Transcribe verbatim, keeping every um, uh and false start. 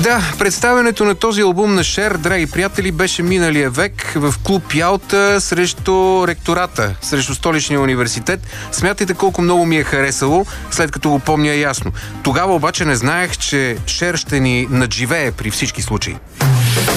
Да, представянето на този албум на Шер, драги приятели, беше миналия век в клуб Ялта срещу ректората, срещу столичния университет. Смятайте колко много ми е харесало, след като го помня ясно. Тогава обаче не знаех, че Шер ще ни надживее при всички случаи.